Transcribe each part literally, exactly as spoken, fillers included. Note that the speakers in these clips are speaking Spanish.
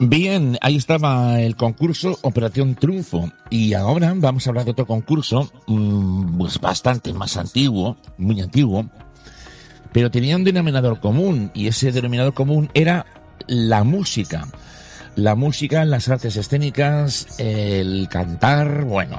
Bien, ahí estaba el concurso Operación Triunfo. Y ahora vamos a hablar de otro concurso, mmm, pues bastante más antiguo, muy antiguo, pero tenía un denominador común, y ese denominador común era la música. La música, las artes escénicas, el cantar, bueno.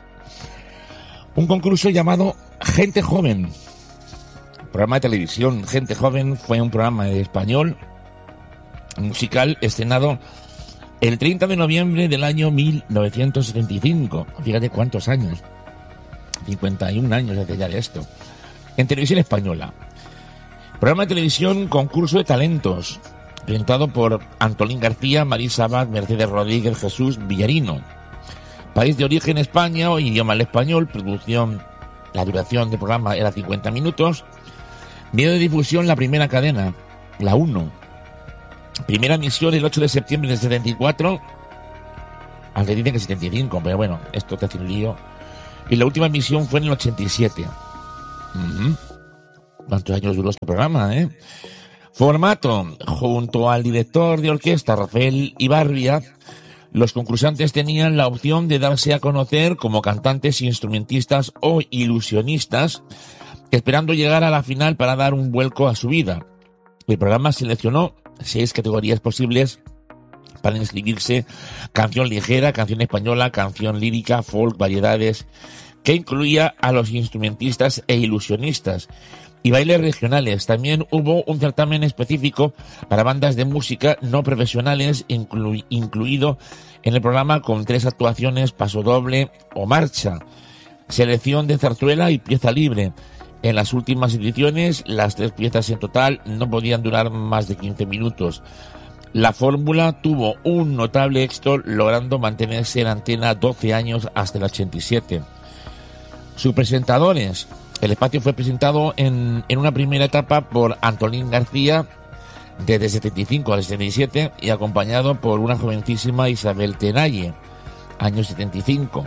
Un concurso llamado Gente Joven. Programa de televisión. Gente Joven fue un programa de español musical estrenado el treinta de noviembre del año mil novecientos setenta y cinco. Fíjate cuántos años. cincuenta y un años hace ya de esto. En televisión española. Programa de televisión, concurso de talentos, presentado por Antolín García, Marisa Abad, Mercedes Rodríguez, Jesús Villarino. País de origen España o idioma el español. Producción, la duración del programa era cincuenta minutos. Medio de difusión, la primera cadena, la uno. Primera emisión el ocho de septiembre del setenta y cuatro. Aunque dicen que setenta y cinco, pero bueno, esto te hace un lío. Y la última emisión fue en el ochenta y siete. Uh-huh. ¿Cuántos años duró este programa, eh? Formato. Junto al director de orquesta, Rafael Ibarria, los concursantes tenían la opción de darse a conocer como cantantes, instrumentistas o ilusionistas, esperando llegar a la final para dar un vuelco a su vida. El programa seleccionó seis categorías posibles para inscribirse: canción ligera, canción española, canción lírica, folk, variedades, que incluía a los instrumentistas e ilusionistas, y bailes regionales. También hubo un certamen específico para bandas de música no profesionales, inclu- incluido en el programa, con tres actuaciones, paso doble o marcha, selección de zarzuela y pieza libre. En las últimas ediciones, las tres piezas en total no podían durar más de quince minutos. La fórmula tuvo un notable éxito, logrando mantenerse en antena doce años hasta el ochenta y siete. Sus presentadores. El espacio fue presentado en, en una primera etapa por Antolín García, desde el setenta y cinco al setenta y siete, y acompañado por una jovencísima Isabel Tenalle, año setenta y cinco.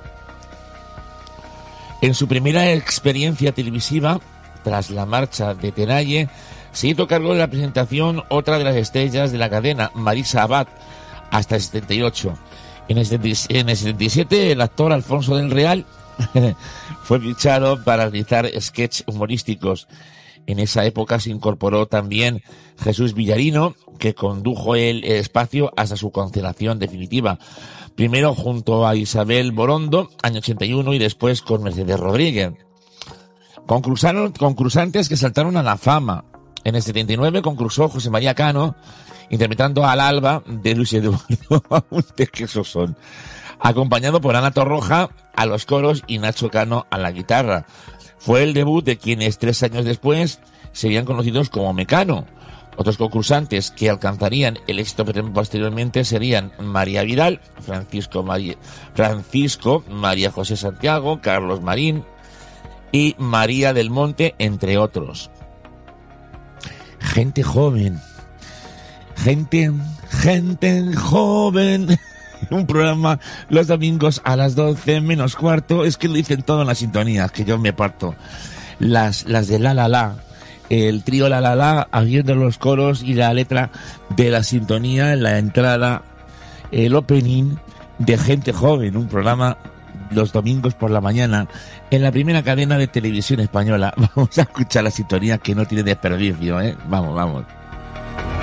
En su primera experiencia televisiva, tras la marcha de Tenalle, se hizo cargo de la presentación otra de las estrellas de la cadena, Marisa Abad, hasta el setenta y ocho. En el setenta y siete, el actor Alfonso del Real fue fichado para realizar sketches humorísticos. En esa época se incorporó también Jesús Villarino, que condujo el espacio hasta su cancelación definitiva. Primero junto a Isabel Borondo, año ochenta y uno, y después con Mercedes Rodríguez. Concursaron, concursantes que saltaron a la fama. En el setenta y nueve concursó José María Cano, interpretando al Alba de Luis Eduardo Tequeso Son, acompañado por Ana Torroja a los coros y Nacho Cano a la guitarra. Fue el debut de quienes tres años después serían conocidos como Mecano. Otros concursantes que alcanzarían el éxito posteriormente serían María Vidal, Francisco María, Francisco María José Santiago, Carlos Marín y María del Monte, entre otros. Gente joven. Gente, gente joven. Un programa los domingos a las doce menos cuarto. Es que lo dicen todo en las sintonías, que yo me parto. Las, las de La La La. El trío La La La haciendo los coros y la letra de la sintonía, la entrada, el opening de Gente Joven, un programa los domingos por la mañana en la primera cadena de televisión española. Vamos a escuchar la sintonía, que no tiene desperdicio, ¿eh? Vamos, vamos.